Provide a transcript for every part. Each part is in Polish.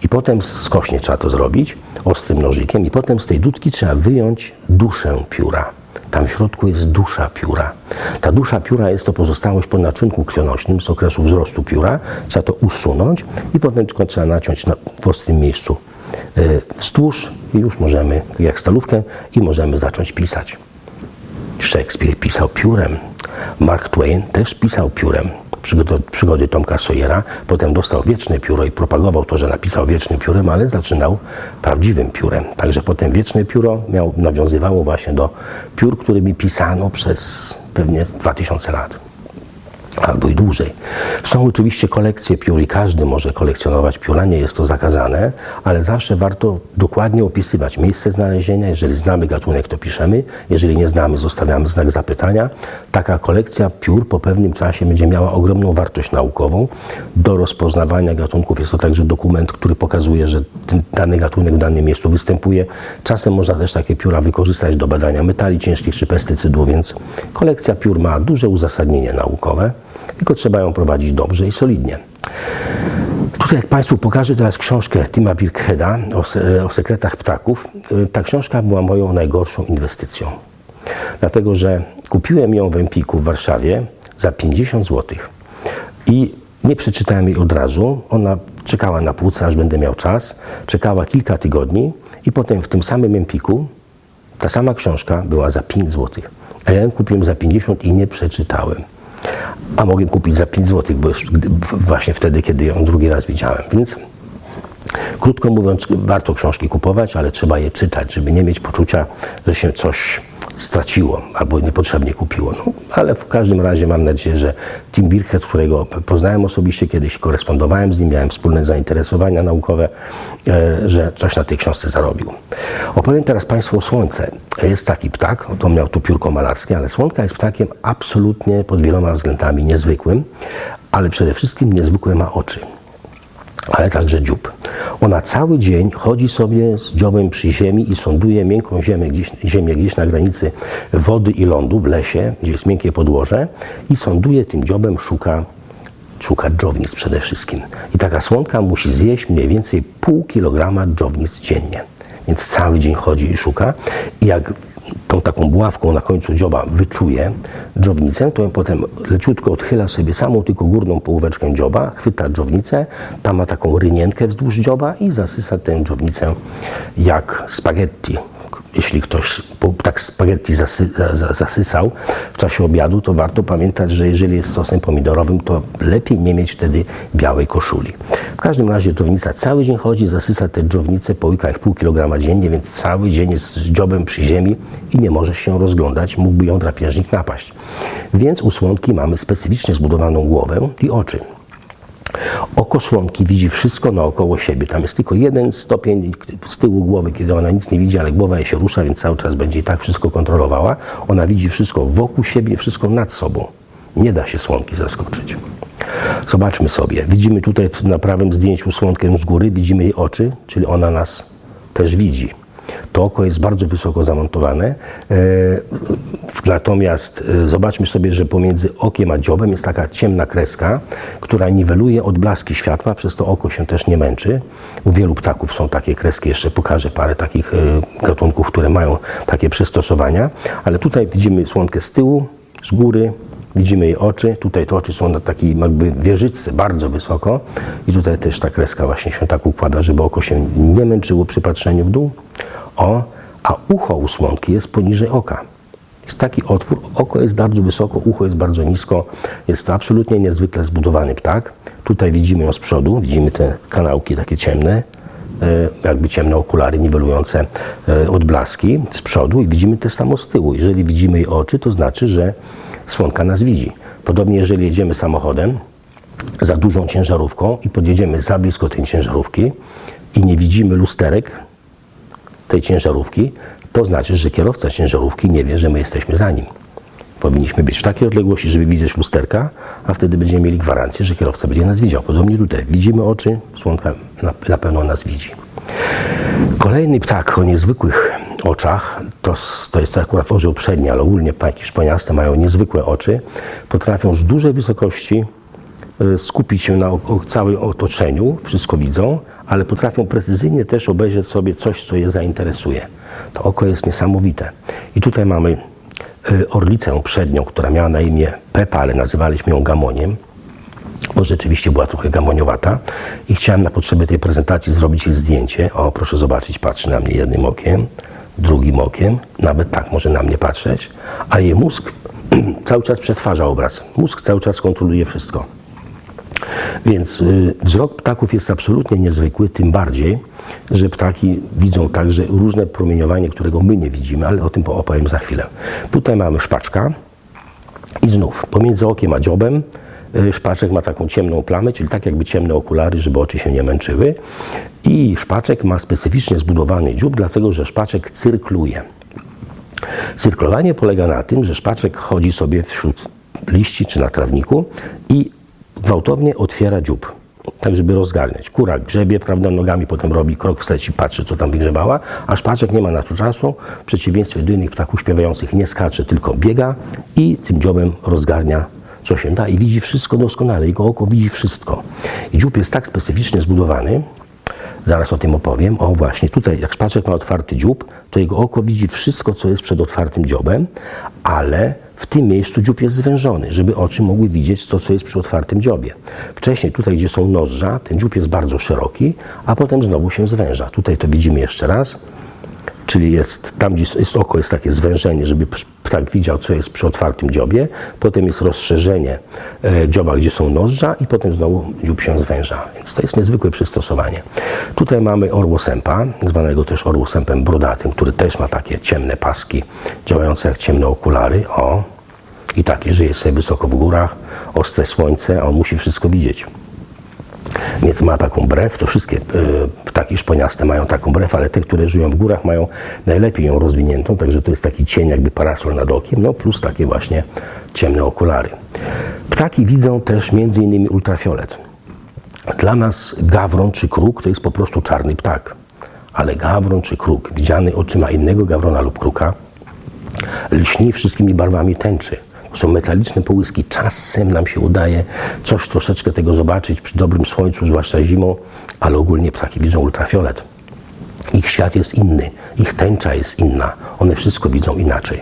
I potem skośnie trzeba to zrobić ostrym nożykiem i potem z tej dudki trzeba wyjąć duszę pióra. Tam w środku jest dusza pióra. Ta dusza pióra jest to pozostałość po naczynku krwionośnym z okresu wzrostu pióra. Trzeba to usunąć i potem tylko trzeba naciąć w ostrym miejscu wzdłuż i już możemy, jak stalówkę, i możemy zacząć pisać. Szekspir pisał piórem. Mark Twain też pisał piórem. Przygody Tomka Sawyera. Potem dostał wieczne pióro i propagował to, że napisał wiecznym piórem, ale zaczynał prawdziwym piórem. Także potem wieczne pióro nawiązywało właśnie do piór, którymi pisano przez pewnie 2000 lat. Albo i dłużej. Są oczywiście kolekcje piór i każdy może kolekcjonować pióra, nie jest to zakazane, ale zawsze warto dokładnie opisywać miejsce znalezienia. Jeżeli znamy gatunek, to piszemy, jeżeli nie znamy, zostawiamy znak zapytania. Taka kolekcja piór po pewnym czasie będzie miała ogromną wartość naukową. Do rozpoznawania gatunków jest to także dokument, który pokazuje, że dany gatunek w danym miejscu występuje. Czasem można też takie pióra wykorzystać do badania metali ciężkich czy pestycydów, więc kolekcja piór ma duże uzasadnienie naukowe. Tylko trzeba ją prowadzić dobrze i solidnie. Tutaj jak Państwu pokażę teraz książkę Tima Birkheada o sekretach ptaków. Ta książka była moją najgorszą inwestycją. Dlatego, że kupiłem ją w Empiku w Warszawie za 50 zł. I nie przeczytałem jej od razu. Ona czekała na półce, aż będę miał czas. Czekała kilka tygodni i potem w tym samym Empiku ta sama książka była za 5 zł. A ja ją kupiłem za 50 i nie przeczytałem. A mogłem kupić za 5 zł, bo właśnie wtedy, kiedy ją drugi raz widziałem. Więc krótko mówiąc, warto książki kupować, ale trzeba je czytać, żeby nie mieć poczucia, że się coś straciło albo niepotrzebnie kupiło. No, ale w każdym razie mam nadzieję, że Tim Birkhead, którego poznałem osobiście, kiedyś korespondowałem z nim, miałem wspólne zainteresowania naukowe, że coś na tej książce zarobił. Opowiem teraz Państwu o słońce. Jest taki ptak, to miał tu piórko malarskie, ale słonka jest ptakiem absolutnie pod wieloma względami niezwykłym, ale przede wszystkim niezwykłe ma oczy, ale także dziób. Ona cały dzień chodzi sobie z dziobem przy ziemi i sonduje miękką ziemię gdzieś na granicy wody i lądu w lesie, gdzie jest miękkie podłoże, i sonduje tym dziobem, szuka dżownic przede wszystkim. I taka słonka musi zjeść mniej więcej pół kilograma dżownic dziennie. Więc cały dzień chodzi i szuka. I jak tą taką buławką na końcu dzioba wyczuje dżownicę, to ją potem leciutko odchyla sobie samą tylko górną połóweczkę dzioba, chwyta dżownicę, tam ma taką rynienkę wzdłuż dzioba i zasysa tę dżownicę jak spaghetti. Jeśli ktoś tak spaghetti zasysał w czasie obiadu, to warto pamiętać, że jeżeli jest sosem pomidorowym, to lepiej nie mieć wtedy białej koszuli. W każdym razie dżownica cały dzień chodzi, zasysa te dżownice, połyka ich pół kilograma dziennie, więc cały dzień jest z dziobem przy ziemi i nie może się rozglądać, mógłby ją drapieżnik napaść. Więc u słonki mamy specyficznie zbudowaną głowę i oczy. Oko słonki widzi wszystko naokoło siebie. Tam jest tylko jeden stopień z tyłu głowy, kiedy ona nic nie widzi, ale głowa jej się rusza, więc cały czas będzie i tak wszystko kontrolowała. Ona widzi wszystko wokół siebie, wszystko nad sobą. Nie da się słonki zaskoczyć. Zobaczmy sobie. Widzimy tutaj na prawym zdjęciu słonkę z góry, widzimy jej oczy, czyli ona nas też widzi. To oko jest bardzo wysoko zamontowane, natomiast zobaczmy sobie, że pomiędzy okiem a dziobem jest taka ciemna kreska, która niweluje odblaski światła, przez to oko się też nie męczy. U wielu ptaków są takie kreski, jeszcze pokażę parę takich gatunków, które mają takie przystosowania, ale tutaj widzimy słonkę z tyłu, z góry, widzimy jej oczy, tutaj te oczy są na takiej jakby wieżyczce bardzo wysoko i tutaj też ta kreska właśnie się tak układa, żeby oko się nie męczyło przy patrzeniu w dół. A ucho u słonki jest poniżej oka. Jest taki otwór, oko jest bardzo wysoko, ucho jest bardzo nisko. Jest to absolutnie niezwykle zbudowany ptak. Tutaj widzimy ją z przodu, widzimy te kanałki takie ciemne, jakby ciemne okulary niwelujące odblaski z przodu i widzimy te samo z tyłu. Jeżeli widzimy jej oczy, to znaczy, że słonka nas widzi. Podobnie jeżeli jedziemy samochodem za dużą ciężarówką i podjedziemy za blisko tej ciężarówki i nie widzimy lusterek tej ciężarówki, to znaczy, że kierowca ciężarówki nie wie, że my jesteśmy za nim. Powinniśmy być w takiej odległości, żeby widzieć lusterka, a wtedy będziemy mieli gwarancję, że kierowca będzie nas widział. Podobnie tutaj widzimy oczy, słonka na pewno nas widzi. Kolejny ptak o niezwykłych oczach, to jest akurat orzeł przedni, ale ogólnie ptaki szponiaste mają niezwykłe oczy, potrafią z dużej wysokości skupić się na całym otoczeniu, wszystko widzą, ale potrafią precyzyjnie też obejrzeć sobie coś, co je zainteresuje. To oko jest niesamowite. I tutaj mamy orlicę przednią, która miała na imię Pepa, ale nazywaliśmy ją gamoniem, bo rzeczywiście była trochę gamoniowata i chciałem na potrzeby tej prezentacji zrobić jej zdjęcie. O, proszę zobaczyć, patrzy na mnie jednym okiem, drugim okiem, nawet tak może na mnie patrzeć, a jej mózg cały czas przetwarza obraz. Mózg cały czas kontroluje wszystko. Więc wzrok ptaków jest absolutnie niezwykły, tym bardziej, że ptaki widzą także różne promieniowanie, którego my nie widzimy, ale o tym opowiem za chwilę. Tutaj mamy szpaczka i znów pomiędzy okiem a dziobem szpaczek ma taką ciemną plamę, czyli tak jakby ciemne okulary, żeby oczy się nie męczyły. I szpaczek ma specyficznie zbudowany dziób, dlatego że szpaczek cyrkluje. Cyrklowanie polega na tym, że szpaczek chodzi sobie wśród liści czy na trawniku i gwałtownie otwiera dziób, tak żeby rozgarniać. Kura grzebie, prawda, nogami, potem robi krok wstecz i patrzy, co tam wygrzebała, a szpaczek nie ma na to czasu. W przeciwieństwie do innych ptaków śpiewających nie skacze, tylko biega i tym dziobem rozgarnia, co się da i widzi wszystko doskonale. Jego oko widzi wszystko. I dziób jest tak specyficznie zbudowany, zaraz o tym opowiem. O właśnie, tutaj jak szpaczek ma otwarty dziób, to jego oko widzi wszystko, co jest przed otwartym dziobem, ale w tym miejscu dziób jest zwężony, żeby oczy mogły widzieć to, co jest przy otwartym dziobie. Wcześniej tutaj, gdzie są nozdrza, ten dziób jest bardzo szeroki, a potem znowu się zwęża. Tutaj to widzimy jeszcze raz. Czyli tam, gdzie jest oko, jest takie zwężenie, żeby ptak widział, co jest przy otwartym dziobie. Potem jest rozszerzenie dzioba, gdzie są nozdrza i potem znowu dziób się zwęża. Więc to jest niezwykłe przystosowanie. Tutaj mamy orłosępa, zwanego też orłosępem brodatym, który też ma takie ciemne paski, działające jak ciemne okulary. O, i taki żyje sobie wysoko w górach, ostre słońce, a on musi wszystko widzieć. Więc ma taką brew, to wszystkie ptaki szponiaste mają taką brew, ale te, które żyją w górach, mają najlepiej ją rozwiniętą, także to jest taki cień, jakby parasol nad okiem, no plus takie właśnie ciemne okulary. Ptaki widzą też między innymi ultrafiolet. Dla nas gawron czy kruk to jest po prostu czarny ptak, ale gawron czy kruk widziany oczyma innego gawrona lub kruka lśni wszystkimi barwami tęczy. To są metaliczne połyski. Czasem nam się udaje coś troszeczkę tego zobaczyć przy dobrym słońcu, zwłaszcza zimą, ale ogólnie ptaki widzą ultrafiolet. Ich świat jest inny, ich tęcza jest inna. One wszystko widzą inaczej.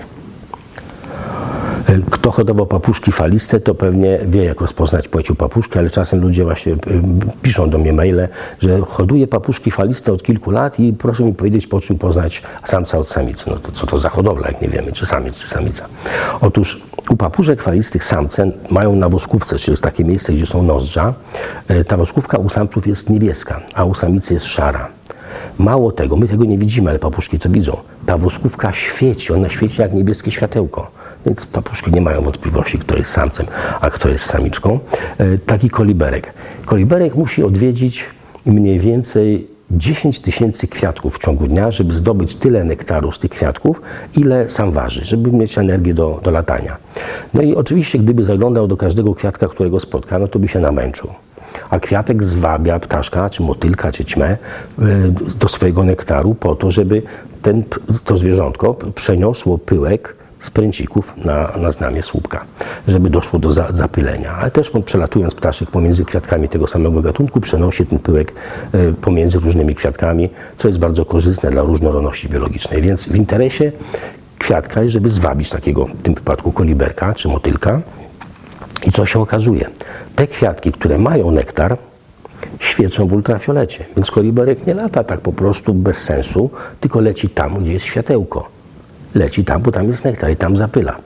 Kto hodował papuszki faliste, to pewnie wie, jak rozpoznać płecią papuszki, ale czasem ludzie właśnie piszą do mnie maile, że hoduję papuszki faliste od kilku lat i proszę mi powiedzieć, po czym poznać samca od samicy. No to co to za hodowla, jak nie wiemy, czy samiec, czy samica. Otóż u papuszek falistych samce mają na woskówce, czyli jest takie miejsce, gdzie są nozdrza. Ta woskówka u samców jest niebieska, a u samicy jest szara. Mało tego, my tego nie widzimy, ale papuszki to widzą. Ta woskówka świeci, ona świeci jak niebieskie światełko. Więc papuszki nie mają wątpliwości, kto jest samcem, a kto jest samiczką. Taki koliberek. Koliberek musi odwiedzić mniej więcej 10 000 kwiatków w ciągu dnia, żeby zdobyć tyle nektaru z tych kwiatków, ile sam waży, żeby mieć energię do latania. No i oczywiście, gdyby zaglądał do każdego kwiatka, którego spotka, no to by się namęczył. A kwiatek zwabia ptaszka, czy motylka, czy ćmę do swojego nektaru po to, żeby to zwierzątko przeniosło pyłek z pręcików na znamie słupka, żeby doszło do zapylenia. Ale też przelatując ptaszek pomiędzy kwiatkami tego samego gatunku, przenosi ten pyłek pomiędzy różnymi kwiatkami, co jest bardzo korzystne dla różnorodności biologicznej. Więc w interesie kwiatka jest, żeby zwabić takiego, w tym wypadku koliberka czy motylka. I co się okazuje? Te kwiatki, które mają nektar, świecą w ultrafiolecie. Więc koliberek nie lata tak po prostu bez sensu, tylko leci tam, gdzie jest światełko. Leci tam, bo tam jest nektar i tam zapyla.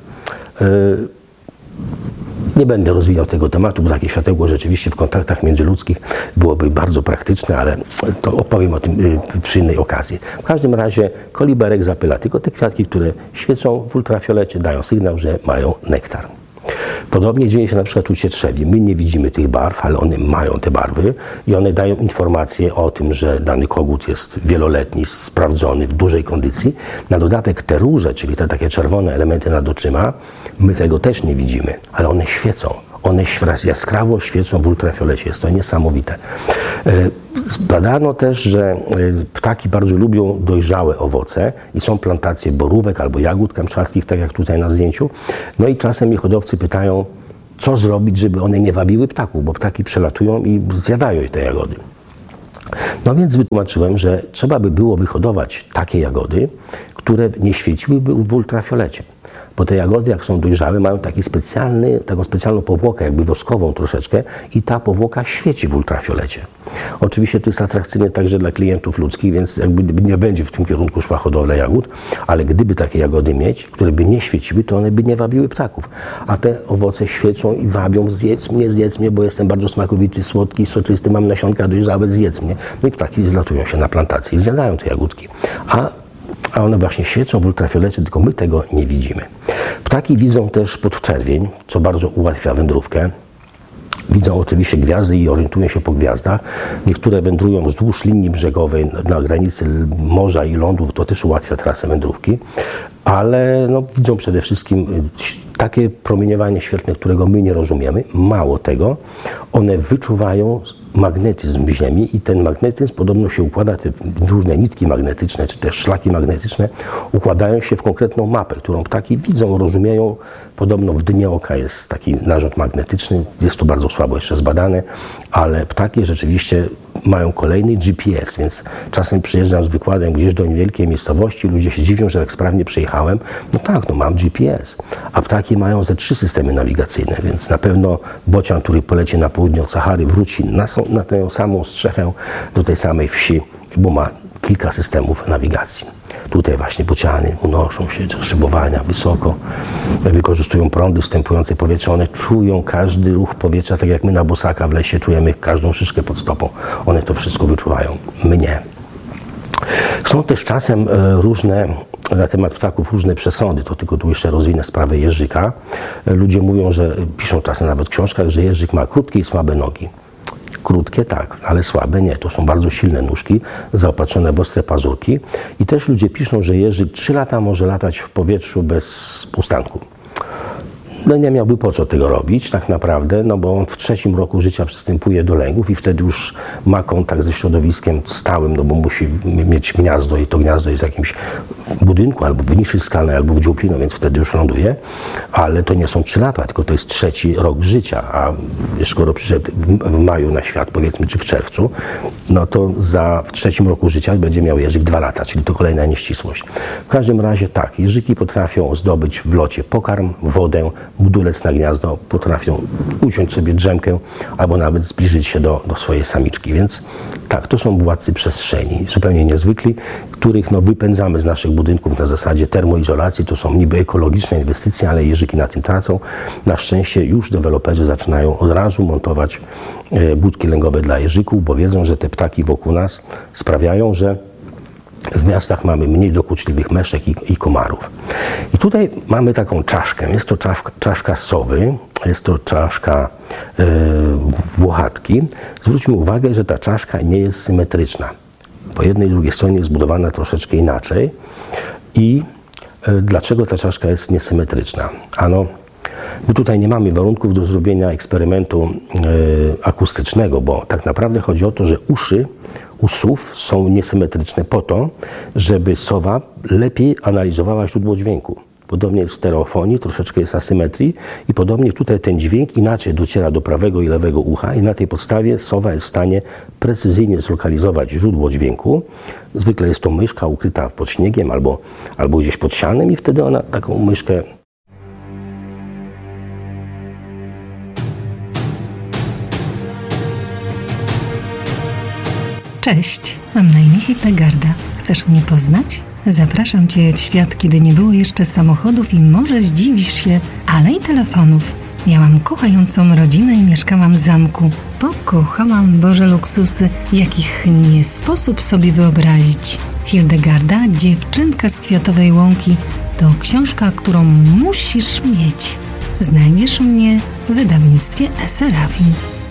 Nie będę rozwijał tego tematu, bo takie światełko rzeczywiście w kontaktach międzyludzkich byłoby bardzo praktyczne, ale to opowiem o tym przy innej okazji. W każdym razie koliberek zapyla tylko te kwiatki, które świecą w ultrafiolecie, dają sygnał, że mają nektar. Podobnie dzieje się na przykład u cietrzewi. My nie widzimy tych barw, ale one mają te barwy i one dają informację o tym, że dany kogut jest wieloletni, sprawdzony, w dużej kondycji. Na dodatek te róże, czyli te takie czerwone elementy nad oczyma, my tego też nie widzimy, ale one świecą. One jaskrawo świecą w ultrafiolecie. Jest to niesamowite. Zbadano też, że ptaki bardzo lubią dojrzałe owoce i są plantacje borówek albo jagód kamczackich, tak jak tutaj na zdjęciu. No i czasem mnie hodowcy pytają, co zrobić, żeby one nie wabiły ptaków, bo ptaki przelatują i zjadają te jagody. No więc wytłumaczyłem, że trzeba by było wyhodować takie jagody, które nie świeciłyby w ultrafiolecie. Bo te jagody, jak są dojrzałe, mają taką specjalną powłokę, jakby woskową troszeczkę, i ta powłoka świeci w ultrafiolecie. Oczywiście to jest atrakcyjne także dla klientów ludzkich, więc jakby nie będzie w tym kierunku szła hodowla jagód, ale gdyby takie jagody mieć, które by nie świeciły, to one by nie wabiły ptaków. A te owoce świecą i wabią: zjedz mnie, bo jestem bardzo smakowity, słodki, soczysty, mam nasionka dojrzałe, zjedz mnie. No i ptaki zlatują się na plantację i zjadają te jagódki. A one właśnie świecą w ultrafiolecie, tylko my tego nie widzimy. Ptaki widzą też podczerwień, co bardzo ułatwia wędrówkę. Widzą oczywiście gwiazdy i orientują się po gwiazdach. Niektóre wędrują wzdłuż linii brzegowej na granicy morza i lądów, to też ułatwia trasę wędrówki. Ale widzą przede wszystkim takie promieniowanie świetlne, którego my nie rozumiemy. Mało tego, one wyczuwają magnetyzm Ziemi i ten magnetyzm podobno się układa, te różne nitki magnetyczne, czy też szlaki magnetyczne układają się w konkretną mapę, którą ptaki widzą, rozumieją. Podobno w dnie oka jest taki narząd magnetyczny, jest to bardzo słabo jeszcze zbadane, ale ptaki rzeczywiście mają kolejny GPS, więc czasem przyjeżdżam z wykładem gdzieś do niewielkiej miejscowości, ludzie się dziwią, że tak sprawnie przejechałem. No tak, mam GPS, a ptaki mają ze 3 systemy nawigacyjne, więc na pewno bocian, który poleci na południe od Sahary, wróci na tę samą strzechę do tej samej wsi, bo ma kilka systemów nawigacji. Tutaj właśnie bociany unoszą się do szybowania wysoko, wykorzystują prądy wstępujące w powietrze. One czują każdy ruch powietrza, tak jak my na bosaka w lesie czujemy każdą szyszkę pod stopą. One to wszystko wyczuwają, my nie. Są też czasem różne, na temat ptaków, różne przesądy, to tylko tu jeszcze rozwinę sprawę jeżyka. Ludzie mówią, że piszą czasem nawet w książkach, że jeżyk ma krótkie i słabe nogi. Krótkie tak, ale słabe nie. To są bardzo silne nóżki, zaopatrzone w ostre pazurki. I też ludzie piszą, że jeżyk 3 lata może latać w powietrzu bez ustanku. No nie miałby po co tego robić tak naprawdę, bo on w 3. roku życia przystępuje do lęgów i wtedy już ma kontakt ze środowiskiem stałym, bo musi mieć gniazdo i to gniazdo jest w jakimś budynku, albo w niszy skalnej, albo w dziupli, więc wtedy już ląduje, ale to nie są 3 lata, tylko to jest 3. rok życia, a skoro przyszedł w maju na świat, powiedzmy, czy w czerwcu, to w 3. roku życia będzie miał jeżyk 2 lata, czyli to kolejna nieścisłość. W każdym razie tak, jeżyki potrafią zdobyć w locie pokarm, wodę, budulec na gniazdo, potrafią uciąć sobie drzemkę albo nawet zbliżyć się do swojej samiczki. Więc tak, to są władcy przestrzeni, zupełnie niezwykli, których wypędzamy z naszych budynków na zasadzie termoizolacji. To są niby ekologiczne inwestycje, ale jeżyki na tym tracą. Na szczęście już deweloperzy zaczynają od razu montować budki lęgowe dla jeżyków, bo wiedzą, że te ptaki wokół nas sprawiają, że w miastach mamy mniej dokuczliwych myszek i komarów. I tutaj mamy taką czaszkę. Jest to czaszka sowy, jest to czaszka włochatki. Zwróćmy uwagę, że ta czaszka nie jest symetryczna. Po jednej i drugiej stronie jest zbudowana troszeczkę inaczej. I dlaczego ta czaszka jest niesymetryczna? My tutaj nie mamy warunków do zrobienia eksperymentu akustycznego, bo tak naprawdę chodzi o to, że uszy u sów są niesymetryczne po to, żeby sowa lepiej analizowała źródło dźwięku. Podobnie jest w stereofonii, troszeczkę jest asymetrii i podobnie tutaj ten dźwięk inaczej dociera do prawego i lewego ucha i na tej podstawie sowa jest w stanie precyzyjnie zlokalizować źródło dźwięku. Zwykle jest to myszka ukryta pod śniegiem albo gdzieś pod sianem i wtedy ona taką myszkę Cześć, mam na imię Hildegarda. Chcesz mnie poznać? Zapraszam Cię w świat, kiedy nie było jeszcze samochodów i może zdziwisz się, ale i telefonów. Miałam kochającą rodzinę i mieszkałam w zamku. Pokochałam Boże luksusy, jakich nie sposób sobie wyobrazić. Hildegarda, dziewczynka z Kwiatowej Łąki, to książka, którą musisz mieć. Znajdziesz mnie w wydawnictwie Serafin.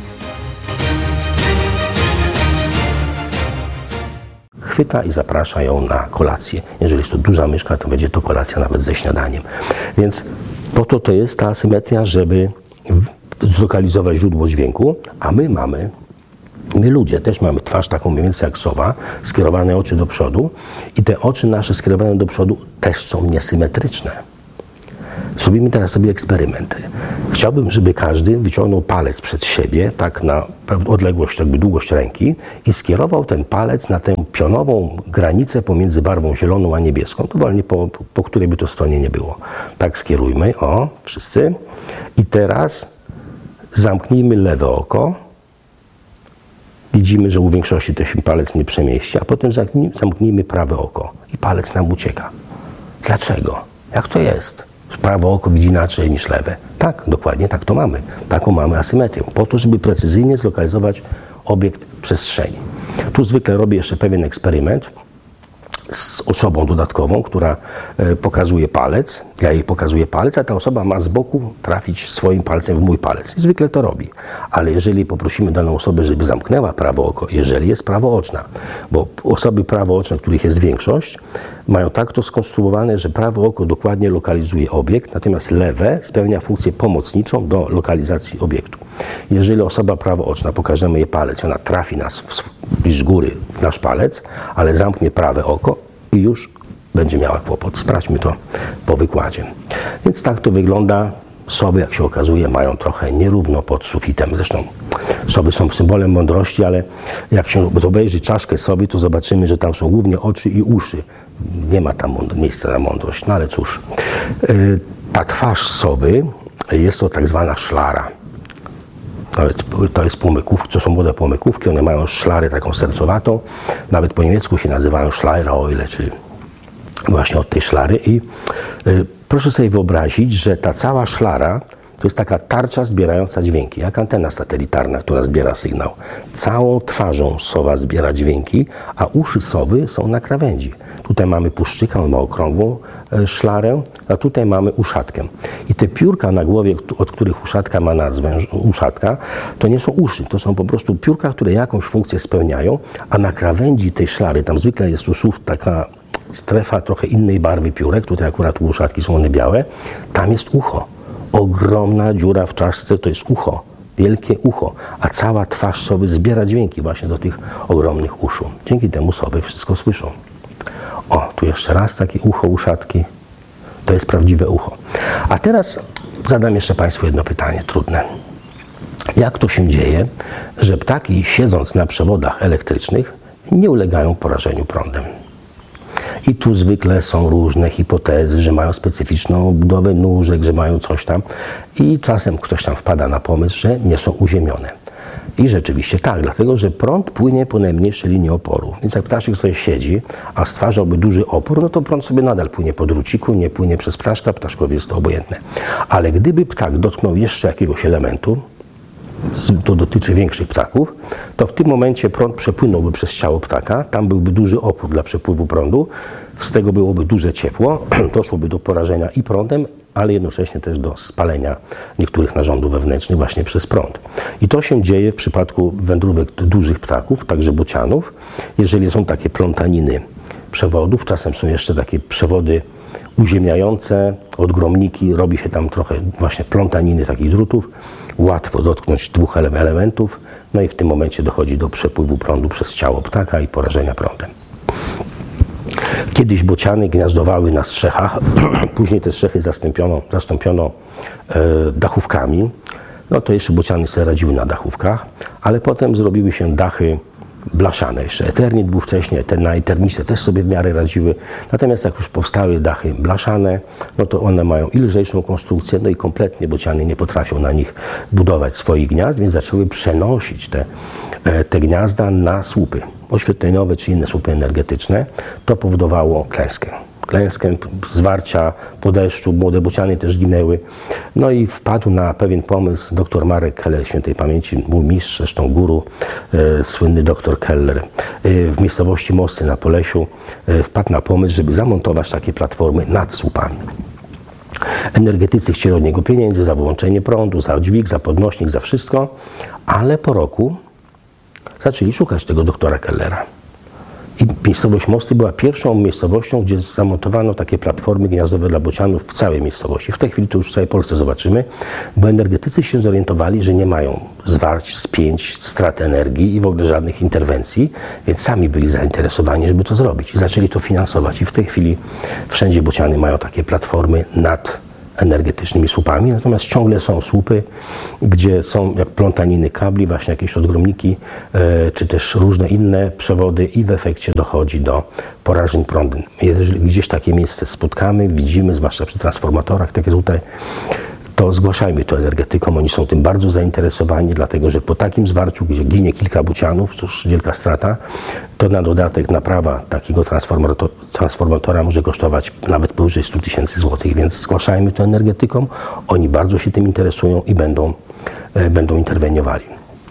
Chwyta i zaprasza ją na kolację. Jeżeli jest to duża myszka, to będzie to kolacja nawet ze śniadaniem. Więc po to jest ta asymetria, żeby zlokalizować źródło dźwięku, a my ludzie też mamy twarz taką mniej więcej jak sowa, skierowane oczy do przodu i te oczy nasze skierowane do przodu też są niesymetryczne. Zrobimy teraz sobie eksperyment. Chciałbym, żeby każdy wyciągnął palec przed siebie, tak na odległość, jakby długość ręki i skierował ten palec na tę pionową granicę pomiędzy barwą zieloną a niebieską, dowolnie po której by to stronie nie było. Tak skierujmy, o, wszyscy. I teraz zamknijmy lewe oko. Widzimy, że u większości to się palec nie przemieści, a potem zamknijmy prawe oko i palec nam ucieka. Dlaczego? Jak to jest? Prawe oko widzi inaczej niż lewe. Tak, dokładnie tak to mamy. Taką mamy asymetrię. Po to, żeby precyzyjnie zlokalizować obiekt w przestrzeni. Tu zwykle robię jeszcze pewien eksperyment z osobą dodatkową, która pokazuje palec. Ja jej pokazuję palec, a ta osoba ma z boku trafić swoim palcem w mój palec. I zwykle to robi. Ale jeżeli poprosimy daną osobę, żeby zamknęła prawe oko, jeżeli jest prawooczna, bo osoby prawooczne, których jest większość, mają tak to skonstruowane, że prawe oko dokładnie lokalizuje obiekt, natomiast lewe spełnia funkcję pomocniczą do lokalizacji obiektu. Jeżeli osoba prawooczna, pokażemy jej palec, ona trafi nas z góry w nasz palec, ale zamknie prawe oko i już będzie miała kłopot. Sprawdźmy to po wykładzie. Więc tak to wygląda. Sowy, jak się okazuje, mają trochę nierówno pod sufitem. Zresztą sowy są symbolem mądrości, ale jak się obejrzy czaszkę sowy, to zobaczymy, że tam są głównie oczy i uszy. Nie ma tam miejsca na mądrość, no ale cóż. Ta twarz sowy jest to tak zwana szlara. To jest płomykówka, to są młode płomykówki, one mają szlarę taką sercowatą. Nawet po niemiecku się nazywają Schleierhäule, czyli właśnie od tej szlary. I proszę sobie wyobrazić, że ta cała szlara to jest taka tarcza zbierająca dźwięki, jak antena satelitarna, która zbiera sygnał. Całą twarzą sowa zbiera dźwięki, a uszy sowy są na krawędzi. Tutaj mamy puszczyka, on ma okrągłą szlarę, a tutaj mamy uszatkę. I te piórka na głowie, od których uszatka ma nazwę uszatka, to nie są uszy, to są po prostu piórka, które jakąś funkcję spełniają, a na krawędzi tej szlary, tam zwykle jest usów taka strefa trochę innej barwy piórek, tutaj akurat u uszatki są one białe, tam jest ucho. Ogromna dziura w czaszce to jest ucho, wielkie ucho, a cała twarz sowy zbiera dźwięki właśnie do tych ogromnych uszu. Dzięki temu sowy wszystko słyszą. O, tu jeszcze raz takie ucho uszatki. To jest prawdziwe ucho. A teraz zadam jeszcze Państwu jedno pytanie trudne. Jak to się dzieje, że ptaki, siedząc na przewodach elektrycznych, nie ulegają porażeniu prądem? I tu zwykle są różne hipotezy, że mają specyficzną budowę nóżek, że mają coś tam. I czasem ktoś tam wpada na pomysł, że nie są uziemione. I rzeczywiście tak, dlatego że prąd płynie po najmniejszej linii oporu. Więc jak ptaszek sobie siedzi, a stwarzałby duży opór, no to prąd sobie nadal płynie po druciku, nie płynie przez ptaszka, ptaszkowi jest to obojętne. Ale gdyby ptak dotknął jeszcze jakiegoś elementu, to dotyczy większych ptaków, to w tym momencie prąd przepłynąłby przez ciało ptaka, tam byłby duży opór dla przepływu prądu, z tego byłoby duże ciepło, doszłoby do porażenia i prądem, ale jednocześnie też do spalenia niektórych narządów wewnętrznych właśnie przez prąd. I to się dzieje w przypadku wędrówek dużych ptaków, także bocianów. Jeżeli są takie plątaniny przewodów, czasem są jeszcze takie przewody uziemiające, odgromniki, robi się tam trochę właśnie plątaniny takich drutów, łatwo dotknąć dwóch elementów, no i w tym momencie dochodzi do przepływu prądu przez ciało ptaka i porażenia prądem. Kiedyś bociany gniazdowały na strzechach, później te strzechy zastąpiono dachówkami. No to jeszcze bociany sobie radziły na dachówkach, ale potem zrobiły się dachy blaszane. Jeszcze Eternit był wcześniej, na Eternicie też sobie w miarę radziły. Natomiast jak już powstały dachy blaszane, no to one mają i lżejszą konstrukcję, no i kompletnie bociany nie potrafią na nich budować swoich gniazd, więc zaczęły przenosić te gniazda na słupy oświetleniowe czy inne słupy energetyczne. To powodowało klęskę zwarcia po deszczu, młode bociany też ginęły. No i wpadł na pewien pomysł dr Marek Keller, świętej pamięci, mój mistrz, zresztą guru, słynny dr Keller, w miejscowości Mosty na Polesiu, wpadł na pomysł, żeby zamontować takie platformy nad słupami. Energetycy chcieli od niego pieniędzy za wyłączenie prądu, za dźwig, za podnośnik, za wszystko, ale po roku zaczęli szukać tego doktora Kellera. I miejscowość Mosty była pierwszą miejscowością, gdzie zamontowano takie platformy gniazdowe dla bocianów w całej miejscowości. W tej chwili to już w całej Polsce zobaczymy, bo energetycy się zorientowali, że nie mają zwarć, spięć, strat energii i w ogóle żadnych interwencji, więc sami byli zainteresowani, żeby to zrobić i zaczęli to finansować. I w tej chwili wszędzie bociany mają takie platformy nad energetycznymi słupami, natomiast ciągle są słupy, gdzie są jak plątaniny kabli, właśnie jakieś odgromniki, czy też różne inne przewody i w efekcie dochodzi do porażeń prądem. Jeżeli gdzieś takie miejsce spotkamy, widzimy, zwłaszcza przy transformatorach, tak jak tutaj, to zgłaszajmy to energetykom, oni są tym bardzo zainteresowani, dlatego że po takim zwarciu, gdzie ginie kilka bucianów, to już wielka strata, to na dodatek naprawa takiego transformatora może kosztować nawet powyżej 100 000 złotych, więc zgłaszajmy to energetykom, oni bardzo się tym interesują i będą interweniowali.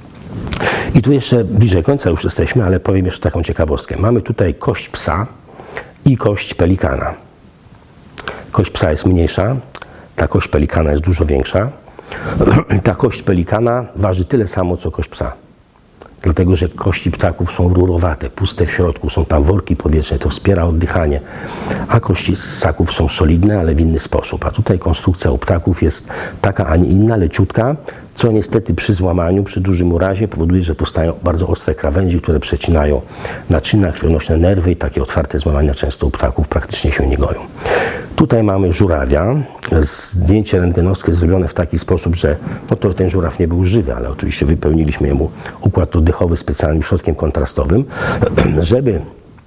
I tu jeszcze bliżej końca już jesteśmy, ale powiem jeszcze taką ciekawostkę. Mamy tutaj kość psa i kość pelikana. Kość psa jest mniejsza, ta kość pelikana jest dużo większa. Ta kość pelikana waży tyle samo, co kość psa. Dlatego, że kości ptaków są rurowate, puste w środku, są tam worki powietrzne, to wspiera oddychanie. A kości ssaków są solidne, ale w inny sposób. A tutaj konstrukcja u ptaków jest taka, a nie inna, leciutka, co niestety przy złamaniu, przy dużym urazie powoduje, że powstają bardzo ostre krawędzi, które przecinają naczynia krwionośne, nerwy i takie otwarte złamania często u ptaków praktycznie się nie goją. Tutaj mamy żurawia. Zdjęcie rentgenowskie zrobione w taki sposób, że no to ten żuraw nie był żywy, ale oczywiście wypełniliśmy mu układ oddechowy specjalnym środkiem kontrastowym, żeby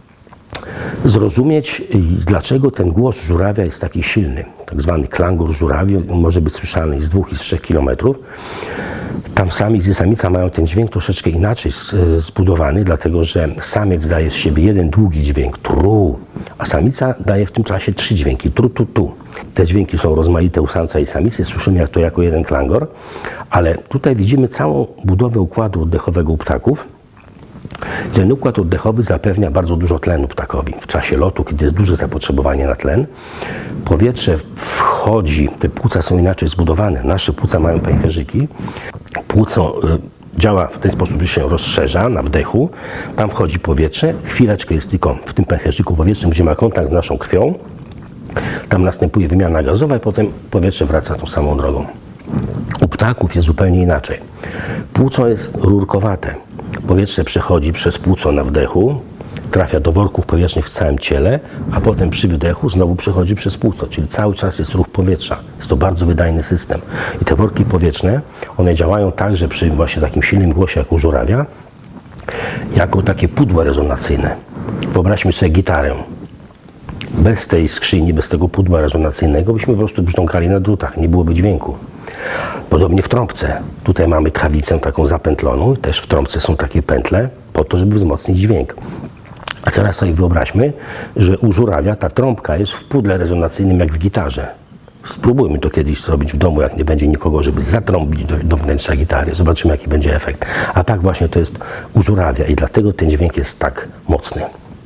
zrozumieć, dlaczego ten głos żurawia jest taki silny. Tak zwany klangur żurawi może być słyszalny z 2 i z 3 kilometrów. Tam samiec i samica mają ten dźwięk troszeczkę inaczej zbudowany, dlatego że samiec daje z siebie jeden długi dźwięk, tru, a samica daje w tym czasie 3 dźwięki, tru, tu, tu. Te dźwięki są rozmaite u samca i samicy, słyszymy to jako jeden klangor, ale tutaj widzimy całą budowę układu oddechowego u ptaków. Ten układ oddechowy zapewnia bardzo dużo tlenu ptakowi. W czasie lotu, kiedy jest duże zapotrzebowanie na tlen, powietrze wchodzi, te płuca są inaczej zbudowane. Nasze płuca mają pęcherzyki. Płuco działa w ten sposób, że się rozszerza na wdechu. Tam wchodzi powietrze. Chwileczkę jest tylko w tym pęcherzyku powietrznym, gdzie ma kontakt z naszą krwią. Tam następuje wymiana gazowa i potem powietrze wraca tą samą drogą. U ptaków jest zupełnie inaczej. Płuco jest rurkowate. Powietrze przechodzi przez płuco na wdechu, trafia do worków powietrznych w całym ciele, a potem przy wydechu znowu przechodzi przez płuco, czyli cały czas jest ruch powietrza. Jest to bardzo wydajny system. I te worki powietrzne, one działają tak, że przy właśnie takim silnym głosie jak u żurawia, jako takie pudło rezonacyjne. Wyobraźmy sobie gitarę. Bez tej skrzyni, bez tego pudła rezonacyjnego byśmy po prostu brzdąkali na drutach, nie byłoby dźwięku. Podobnie w trąbce. Tutaj mamy tchawicę taką zapętloną, też w trąbce są takie pętle po to, żeby wzmocnić dźwięk. A teraz sobie wyobraźmy, że u żurawia ta trąbka jest w pudle rezonacyjnym jak w gitarze. Spróbujmy to kiedyś zrobić w domu, jak nie będzie nikogo, żeby zatrąbić do wnętrza gitary. Zobaczymy, jaki będzie efekt. A tak właśnie to jest u żurawia i dlatego ten dźwięk jest tak mocny.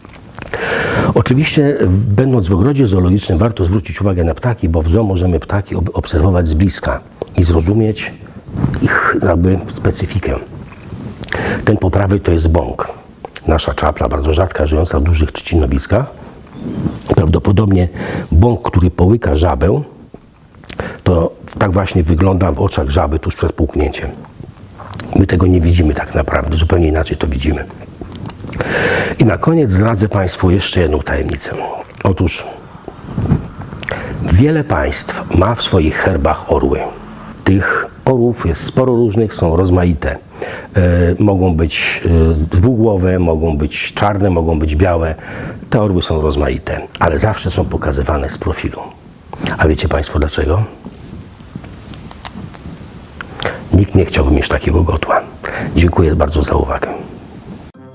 Oczywiście, będąc w ogrodzie zoologicznym, warto zwrócić uwagę na ptaki, bo w zoo możemy ptaki obserwować z bliska i zrozumieć ich jakby specyfikę. Ten po prawej to jest bąk. Nasza czapla, bardzo rzadka, żyjąca w dużych trzcinowiskach. Prawdopodobnie bąk, który połyka żabę, to tak właśnie wygląda w oczach żaby tuż przed połknięciem. My tego nie widzimy tak naprawdę, zupełnie inaczej to widzimy. I na koniec zdradzę Państwu jeszcze jedną tajemnicę. Otóż wiele państw ma w swoich herbach orły. Tych orłów jest sporo różnych, są rozmaite. Mogą być dwugłowe, mogą być czarne, mogą być białe. Te orły są rozmaite, ale zawsze są pokazywane z profilu. A wiecie Państwo dlaczego? Nikt nie chciałby mieć takiego godła. Dziękuję bardzo za uwagę.